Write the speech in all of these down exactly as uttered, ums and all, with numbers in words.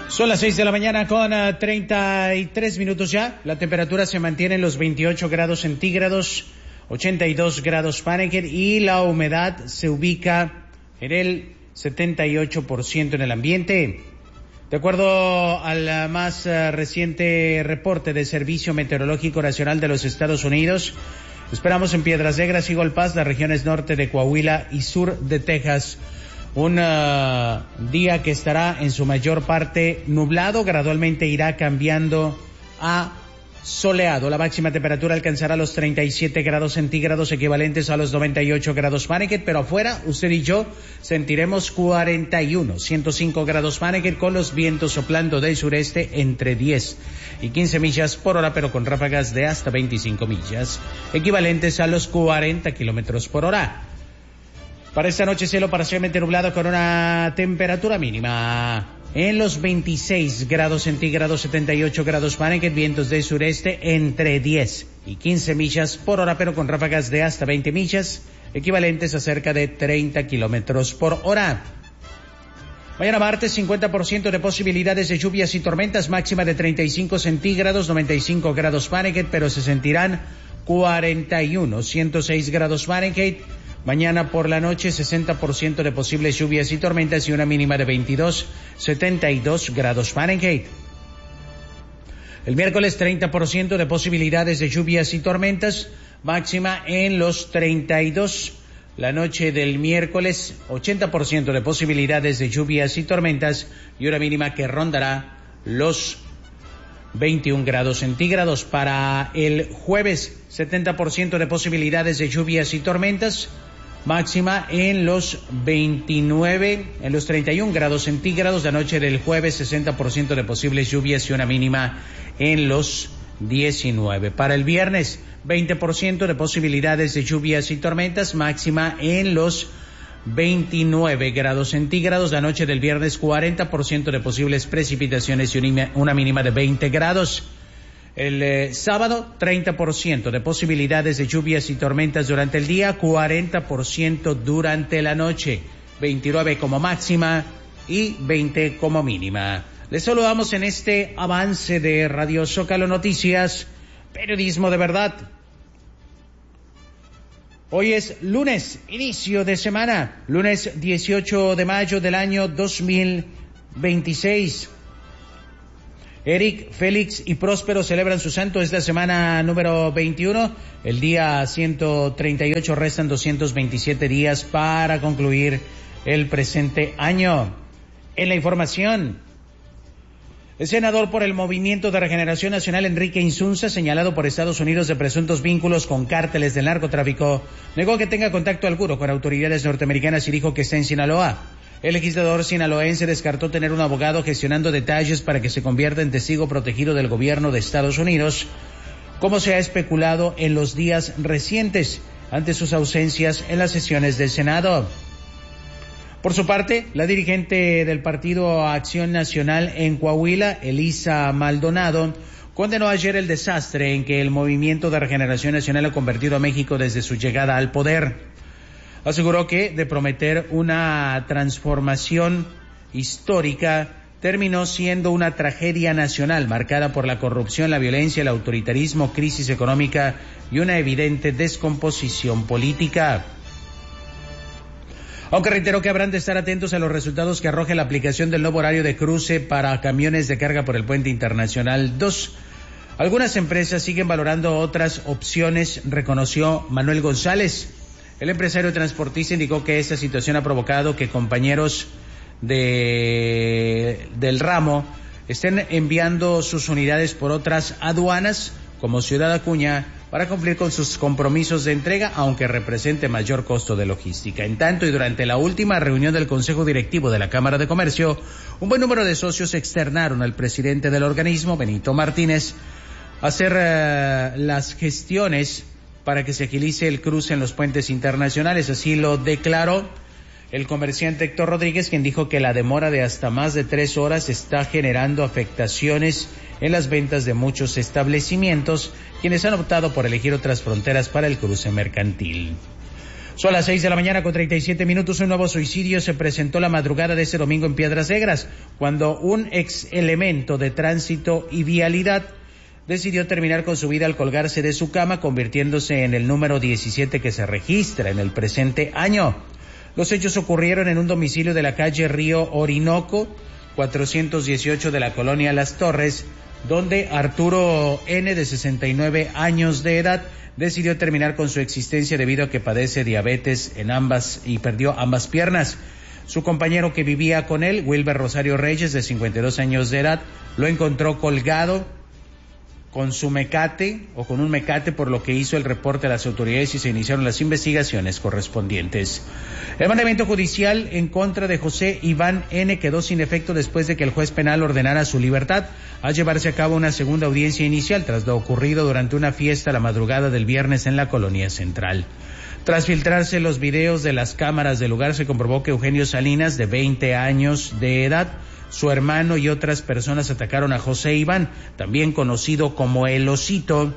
Son las seis de la mañana con uh, treinta y tres minutos ya. La temperatura se mantiene en los veintiocho grados centígrados, ochenta y dos grados Fahrenheit, y la humedad se ubica en el setenta y ocho por ciento en el ambiente. De acuerdo al más uh, reciente reporte del Servicio Meteorológico Nacional de los Estados Unidos, esperamos en Piedras Negras y Golpaz, las regiones norte de Coahuila y sur de Texas, un uh, día que estará en su mayor parte nublado, gradualmente irá cambiando a soleado. La máxima temperatura alcanzará los treinta y siete grados centígrados, equivalentes a los noventa y ocho grados Fahrenheit, pero afuera, usted y yo sentiremos cuarenta y uno, ciento cinco grados Fahrenheit, con los vientos soplando del sureste entre diez y quince millas por hora, pero con ráfagas de hasta veinticinco millas, equivalentes a los cuarenta kilómetros por hora. Para esta noche, cielo parcialmente nublado con una temperatura mínima en los veintiséis grados centígrados, setenta y ocho grados Fahrenheit, vientos del sureste entre diez y quince millas por hora, pero con ráfagas de hasta veinte millas, equivalentes a cerca de treinta kilómetros por hora. Mañana martes, cincuenta por ciento de posibilidades de lluvias y tormentas, máxima de treinta y cinco centígrados, noventa y cinco grados Fahrenheit, pero se sentirán cuarenta y uno, ciento seis grados Fahrenheit. Mañana por la noche, sesenta por ciento de posibles lluvias y tormentas y una mínima de veintidós, setenta y dos grados Fahrenheit. El miércoles, treinta por ciento de posibilidades de lluvias y tormentas, máxima en los treinta y dos. La noche del miércoles, ochenta por ciento de posibilidades de lluvias y tormentas y una mínima que rondará los veintiún grados centígrados. Para el jueves, setenta por ciento de posibilidades de lluvias y tormentas, máxima en los veintinueve, en los treinta y un grados centígrados. La noche del jueves, sesenta por ciento de posibles lluvias y una mínima en los diecinueve. Para el viernes, veinte por ciento de posibilidades de lluvias y tormentas, máxima en los veintinueve grados centígrados. La noche del viernes, cuarenta por ciento de posibles precipitaciones y una mínima de veinte grados. El eh, sábado, treinta por ciento de posibilidades de lluvias y tormentas durante el día, cuarenta por ciento durante la noche, veintinueve como máxima y veinte como mínima. Les saludamos en este avance de Radio Zócalo Noticias, periodismo de verdad. Hoy es lunes, inicio de semana, lunes dieciocho de mayo del año dos mil veintiséis. Eric, Félix y Próspero celebran su santo esta semana número veintiuno. El día ciento treinta y ocho, restan doscientos veintisiete días para concluir el presente año. En la información, el senador por el Movimiento de Regeneración Nacional, Enrique Insunza, señalado por Estados Unidos de presuntos vínculos con cárteles del narcotráfico, negó que tenga contacto alguno con autoridades norteamericanas y dijo que está en Sinaloa. El legislador sinaloense descartó tener un abogado gestionando detalles para que se convierta en testigo protegido del gobierno de Estados Unidos, como se ha especulado en los días recientes ante sus ausencias en las sesiones del Senado. Por su parte, la dirigente del Partido Acción Nacional en Coahuila, Elisa Maldonado, condenó ayer el desastre en que el Movimiento de Regeneración Nacional ha convertido a México desde su llegada al poder. Aseguró que, de prometer una transformación histórica, terminó siendo una tragedia nacional marcada por la corrupción, la violencia, el autoritarismo, crisis económica y una evidente descomposición política. Aunque reiteró que habrán de estar atentos a los resultados que arroje la aplicación del nuevo horario de cruce para camiones de carga por el Puente Internacional dos. Algunas empresas siguen valorando otras opciones, reconoció Manuel González. El empresario transportista indicó que esta situación ha provocado que compañeros de, del ramo estén enviando sus unidades por otras aduanas, como Ciudad Acuña, para cumplir con sus compromisos de entrega, aunque represente mayor costo de logística. En tanto, y durante la última reunión del Consejo Directivo de la Cámara de Comercio, un buen número de socios externaron al presidente del organismo, Benito Martínez, a hacer uh, las gestiones para que se agilice el cruce en los puentes internacionales. Así lo declaró el comerciante Héctor Rodríguez, quien dijo que la demora de hasta más de tres horas está generando afectaciones en las ventas de muchos establecimientos, quienes han optado por elegir otras fronteras para el cruce mercantil. Son las seis de la mañana con treinta y siete minutos. Un nuevo suicidio se presentó la madrugada de este domingo en Piedras Negras, cuando un ex elemento de tránsito y vialidad decidió terminar con su vida al colgarse de su cama, convirtiéndose en el número diecisiete que se registra en el presente año. Los hechos ocurrieron en un domicilio de la calle Río Orinoco, cuatrocientos dieciocho de la colonia Las Torres, donde Arturo N., de sesenta y nueve años de edad, decidió terminar con su existencia debido a que padece diabetes en ambas y perdió ambas piernas. Su compañero que vivía con él, Wilber Rosario Reyes, de cincuenta y dos años de edad, lo encontró colgado con su mecate o con un mecate, por lo que hizo el reporte a las autoridades y se iniciaron las investigaciones correspondientes. El mandamiento judicial en contra de José Iván N. quedó sin efecto después de que el juez penal ordenara su libertad a llevarse a cabo una segunda audiencia inicial tras lo ocurrido durante una fiesta la madrugada del viernes en la colonia central. Tras filtrarse los videos de las cámaras del lugar, se comprobó que Eugenio Salinas, de veinte años de edad, su hermano y otras personas atacaron a José Iván, también conocido como El Osito,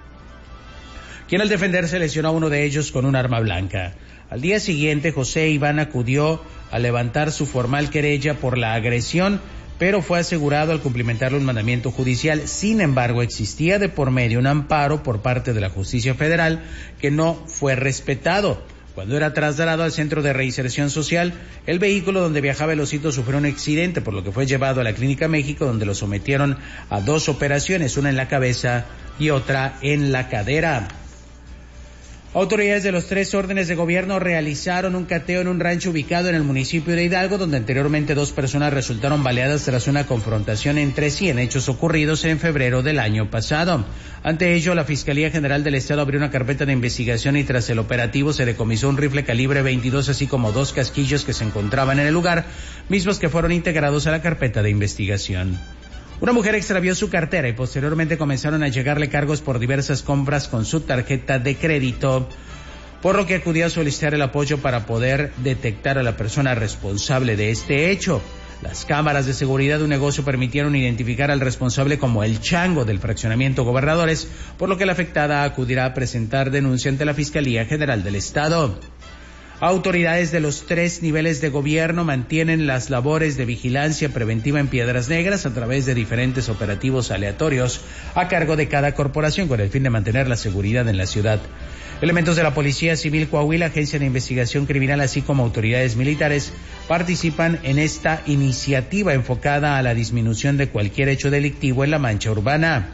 quien al defenderse lesionó a uno de ellos con un arma blanca. Al día siguiente, José Iván acudió a levantar su formal querella por la agresión, pero fue asegurado al cumplimentar un mandamiento judicial. Sin embargo, existía de por medio un amparo por parte de la Justicia Federal que no fue respetado. Cuando era trasladado al Centro de Reinserción Social, el vehículo donde viajaba El Osito sufrió un accidente, por lo que fue llevado a la Clínica México, donde lo sometieron a dos operaciones, una en la cabeza y otra en la cadera. Autoridades de los tres órdenes de gobierno realizaron un cateo en un rancho ubicado en el municipio de Hidalgo, donde anteriormente dos personas resultaron baleadas tras una confrontación entre sí en hechos ocurridos en febrero del año pasado. Ante ello, la Fiscalía General del Estado abrió una carpeta de investigación y tras el operativo se decomisó un rifle calibre veintidós, así como dos casquillos que se encontraban en el lugar, mismos que fueron integrados a la carpeta de investigación. Una mujer extravió su cartera y posteriormente comenzaron a llegarle cargos por diversas compras con su tarjeta de crédito, por lo que acudió a solicitar el apoyo para poder detectar a la persona responsable de este hecho. Las cámaras de seguridad de un negocio permitieron identificar al responsable como el Chango del fraccionamiento Gobernadores, por lo que la afectada acudirá a presentar denuncia ante la Fiscalía General del Estado. Autoridades de los tres niveles de gobierno mantienen las labores de vigilancia preventiva en Piedras Negras a través de diferentes operativos aleatorios a cargo de cada corporación con el fin de mantener la seguridad en la ciudad. Elementos de la Policía Civil Coahuila, Agencia de Investigación Criminal, así como autoridades militares participan en esta iniciativa enfocada a la disminución de cualquier hecho delictivo en la mancha urbana.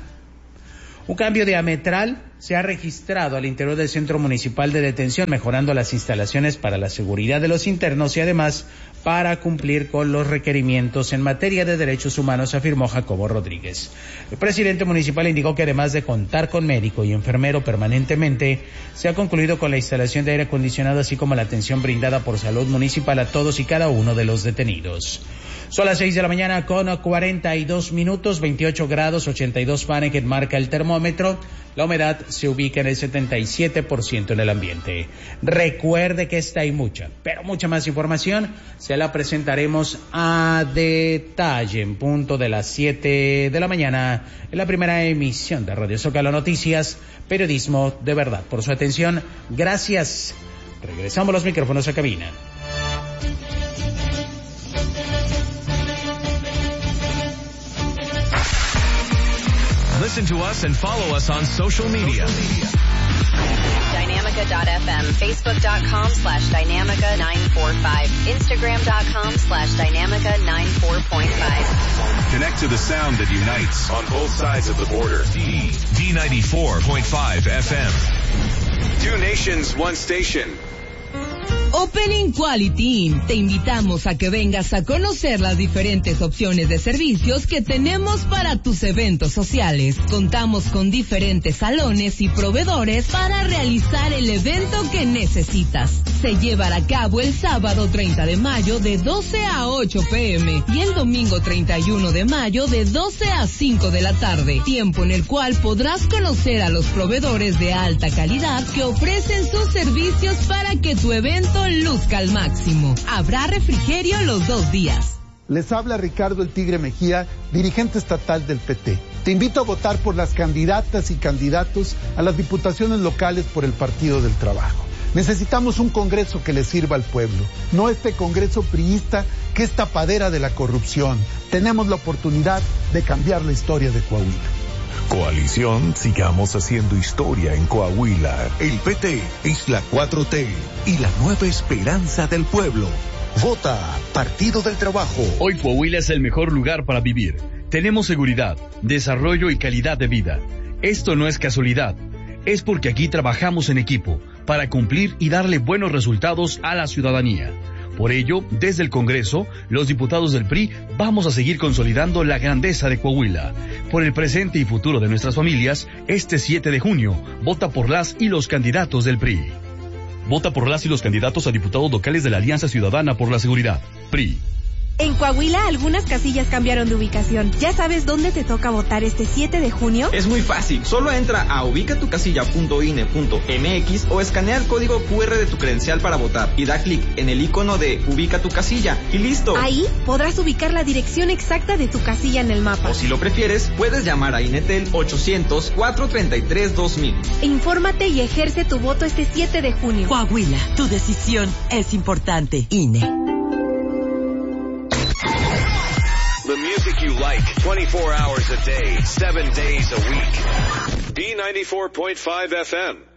Un cambio diametral se ha registrado al interior del Centro Municipal de Detención, mejorando las instalaciones para la seguridad de los internos y además para cumplir con los requerimientos en materia de derechos humanos, afirmó Jacobo Rodríguez. El presidente municipal indicó que además de contar con médico y enfermero permanentemente, se ha concluido con la instalación de aire acondicionado, así como la atención brindada por Salud Municipal a todos y cada uno de los detenidos. Son las seis de la mañana con cuarenta y dos minutos, veintiocho grados, ochenta y dos Fahrenheit marca el termómetro. La humedad se ubica en el setenta y siete por ciento en el ambiente. Recuerde que esta y mucha, pero mucha más información se la presentaremos a detalle en punto de las siete de la mañana en la primera emisión de Radio Zócalo Noticias, periodismo de verdad. Por su atención, gracias. Regresamos los micrófonos a cabina. Listen to us and follow us on social media. Dynamica dot f m, facebook dot com slash dynamica nine four five, instagram dot com slash dynamica nine four point five. Connect to the sound that unites on both sides of the border. D, D ninety-four point five F M. Two nations, one station. Opening Quality Inn. Te invitamos a que vengas a conocer las diferentes opciones de servicios que tenemos para tus eventos sociales. Contamos con diferentes salones y proveedores para realizar el evento que necesitas. Se llevará a cabo el sábado treinta de mayo de doce a ocho pm y el domingo treinta y uno de mayo de doce a cinco de la tarde. Tiempo en el cual podrás conocer a los proveedores de alta calidad que ofrecen sus servicios para que tu evento luzca al máximo. Habrá refrigerio los dos días. Les habla Ricardo El Tigre Mejía, dirigente estatal del P T. Te invito a votar por las candidatas y candidatos a las diputaciones locales por el Partido del Trabajo. Necesitamos un Congreso que le sirva al pueblo, no este Congreso priista que es tapadera de la corrupción. Tenemos la oportunidad de cambiar la historia de Coahuila. Coalición, sigamos haciendo historia en Coahuila. El P T es la cuatro T y la nueva esperanza del pueblo. Vota Partido del Trabajo. Hoy Coahuila es el mejor lugar para vivir. Tenemos seguridad, desarrollo y calidad de vida. Esto no es casualidad. Es porque aquí trabajamos en equipo para cumplir y darle buenos resultados a la ciudadanía. Por ello, desde el Congreso, los diputados del P R I vamos a seguir consolidando la grandeza de Coahuila. Por el presente y futuro de nuestras familias, este siete de junio, vota por las y los candidatos del P R I. Vota por las y los candidatos a diputados locales de la Alianza Ciudadana por la Seguridad, P R I. En Coahuila, algunas casillas cambiaron de ubicación. ¿Ya sabes dónde te toca votar este siete de junio? Es muy fácil. Solo entra a ubicatucasilla punto i n e punto m x o escanea el código cu erre de tu credencial para votar y da clic en el icono de Ubica tu casilla y listo. Ahí podrás ubicar la dirección exacta de tu casilla en el mapa. O si lo prefieres, puedes llamar a Inetel ochocientos, cuatrocientos treinta y tres, dos mil. Infórmate y ejerce tu voto este siete de junio. Coahuila, tu decisión es importante. I N E. The music you like, twenty-four hours a day, seven days a week. D ninety-four point five F M.